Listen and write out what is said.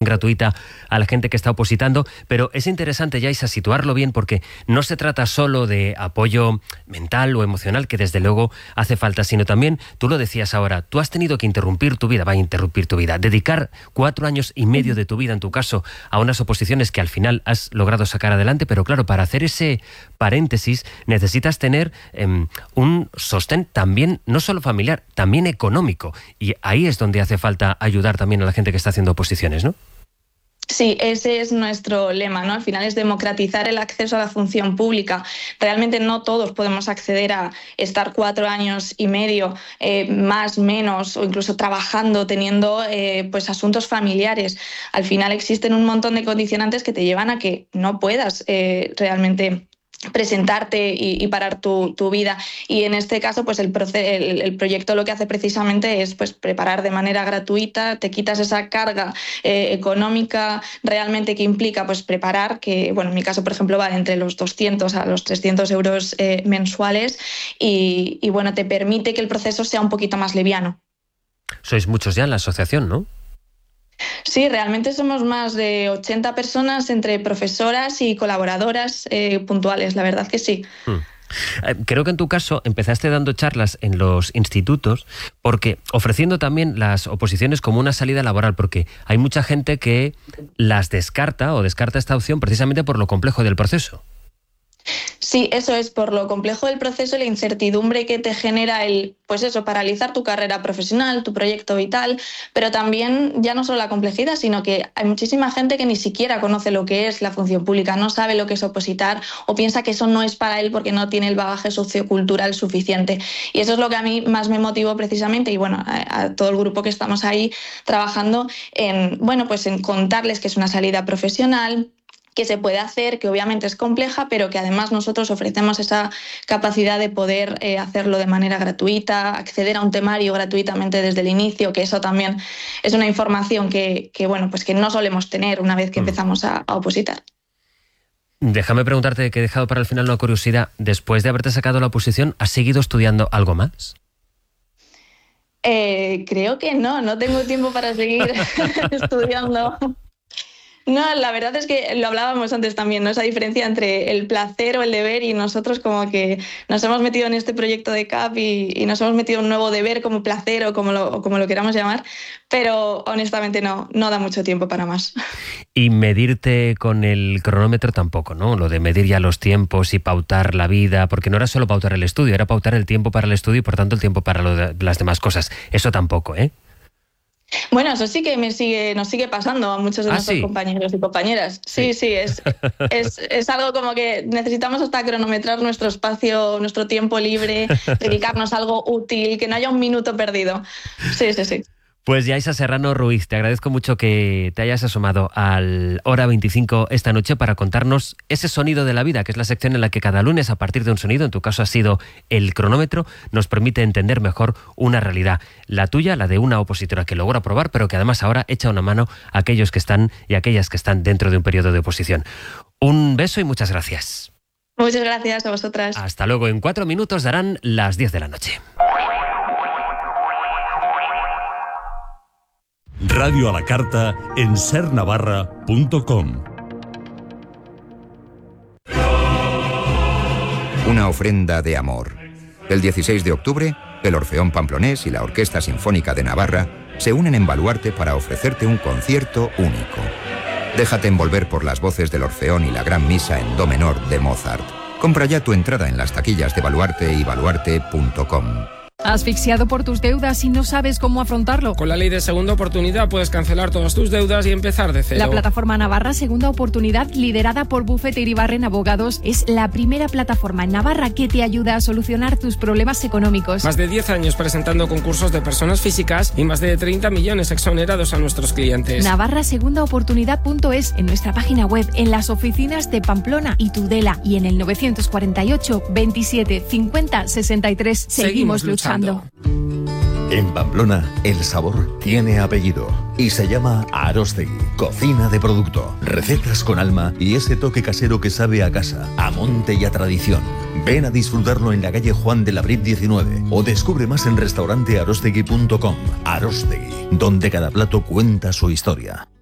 gratuita a la gente que está opositando, pero es interesante, Yaisa, situarlo bien, porque no se trata solo de apoyo mental o emocional, que desde luego hace falta, sino también, tú lo decías ahora, tú has tenido que interrumpir tu vida, dedicar 4 años y medio de tu vida, en tu caso, a unas oposiciones que al final has logrado sacar adelante, pero claro, para hacer ese paréntesis necesitas tener un sostén también, no solo familiar, también económico, y ahí es donde hace falta ayudar también a la gente que está haciendo oposiciones, ¿no? Sí, ese es nuestro lema, ¿no? Al final es democratizar el acceso a la función pública. Realmente no todos podemos acceder a estar 4 años y medio, más, menos, o incluso trabajando, teniendo pues asuntos familiares. Al final existen un montón de condicionantes que te llevan a que no puedas realmente presentarte y parar tu vida, y en este caso pues el proyecto lo que hace precisamente es pues preparar de manera gratuita, te quitas esa carga económica realmente que implica pues preparar, que bueno, en mi caso por ejemplo va entre los 200 a los 300 euros mensuales, y bueno, te permite que el proceso sea un poquito más liviano. Sois muchos ya en la asociación, ¿no? Sí, realmente somos más de 80 personas entre profesoras y colaboradoras puntuales, la verdad que sí. Creo que en tu caso empezaste dando charlas en los institutos, porque ofreciendo también las oposiciones como una salida laboral, porque hay mucha gente que las descarta o descarta esta opción precisamente por lo complejo del proceso. Sí, eso es, por lo complejo del proceso y la incertidumbre que te genera pues eso, paralizar tu carrera profesional, tu proyecto vital, pero también ya no solo la complejidad, sino que hay muchísima gente que ni siquiera conoce lo que es la función pública, no sabe lo que es opositar o piensa que eso no es para él porque no tiene el bagaje sociocultural suficiente. Y eso es lo que a mí más me motivó precisamente, y bueno, a todo el grupo que estamos ahí trabajando en, bueno, pues en contarles que es una salida profesional, que se puede hacer, que obviamente es compleja, pero que además nosotros ofrecemos esa capacidad de poder hacerlo de manera gratuita, acceder a un temario gratuitamente desde el inicio, que eso también es una información que bueno, pues que no solemos tener una vez que empezamos a opositar. Déjame preguntarte, que he dejado para el final una curiosidad. Después de haberte sacado la oposición, ¿has seguido estudiando algo más? Creo que no tengo tiempo para seguir estudiando. No, la verdad es que lo hablábamos antes también, ¿no? Esa diferencia entre el placer o el deber, y nosotros como que nos hemos metido en este proyecto de CAP y nos hemos metido un nuevo deber como placer o como lo queramos llamar, pero honestamente no da mucho tiempo para más. Y medirte con el cronómetro tampoco, ¿no? Lo de medir ya los tiempos y pautar la vida, porque no era solo pautar el estudio, era pautar el tiempo para el estudio y por tanto el tiempo para las demás cosas. Eso tampoco, ¿eh? Bueno, eso sí que nos sigue pasando a muchos de nuestros compañeros y compañeras. Sí, es algo como que necesitamos hasta cronometrar nuestro espacio, nuestro tiempo libre, dedicarnos a algo útil, que no haya un minuto perdido. Sí. Pues Yaisa Serrano Ruiz, te agradezco mucho que te hayas asomado al Hora 25 esta noche para contarnos ese sonido de la vida, que es la sección en la que cada lunes, a partir de un sonido, en tu caso ha sido el cronómetro, nos permite entender mejor una realidad. La tuya, la de una opositora que logró aprobar, pero que además ahora echa una mano a aquellos que están y a aquellas que están dentro de un periodo de oposición. Un beso y muchas gracias. Muchas gracias a vosotras. Hasta luego. En 4 minutos darán las 10 de la noche. Radio a la carta en sernavarra.com. Una ofrenda de amor. El 16 de octubre, el Orfeón Pamplonés y la Orquesta Sinfónica de Navarra se unen en Baluarte para ofrecerte un concierto único. Déjate envolver por las voces del Orfeón y la Gran Misa en Do menor de Mozart. Compra ya tu entrada en las taquillas de Baluarte y baluarte.com. ¿Asfixiado por tus deudas y no sabes cómo afrontarlo? Con la ley de segunda oportunidad puedes cancelar todas tus deudas y empezar de cero. La plataforma Navarra Segunda Oportunidad, liderada por Bufete Iribarren Abogados, es la primera plataforma en Navarra que te ayuda a solucionar tus problemas económicos. Más de 10 años presentando concursos de personas físicas y más de 30 millones exonerados a nuestros clientes. navarrasegundaoportunidad.es, en nuestra página web, en las oficinas de Pamplona y Tudela, y en el 948 27 50 63. Seguimos luchando. En Pamplona, el sabor tiene apellido y se llama Arostegui. Cocina de producto, recetas con alma y ese toque casero que sabe a casa, a monte y a tradición. Ven a disfrutarlo en la calle Juan de la Brit 19 o descubre más en restaurantearostegui.com. Arostegui, donde cada plato cuenta su historia.